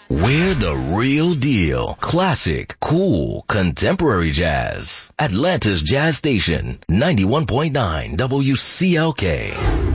We're the real deal. Classic, cool, contemporary jazz. Atlanta's Jazz Station, 91.9 WCLK.